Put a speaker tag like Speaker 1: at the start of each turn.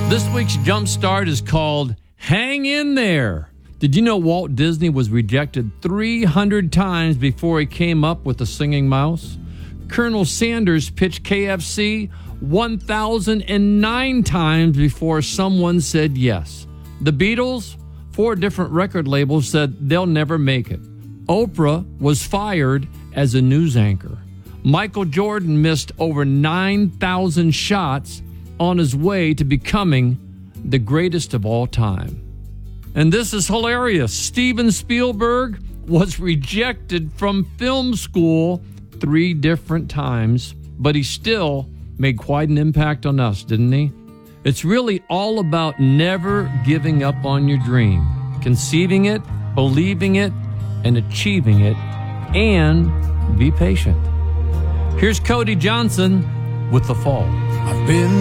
Speaker 1: This week's Jumpstart is called Hang In There. Did you know Walt Disney was rejected 300 times before he came up with the singing mouse? Colonel Sanders pitched KFC 1,009 times before someone said yes. The Beatles, 4 different record labels said they'll never make it. Oprah was fired as a news anchor. Michael Jordan missed over 9,000 shots on his way to becoming the greatest of all time. And this is hilarious. Steven Spielberg was rejected from film school 3 different times, but he still made quite an impact on us, didn't he? It's really all about never giving up on your dream, conceiving it, believing it, and achieving it, and be patient. Here's Cody Johnson with The Fall.
Speaker 2: I've been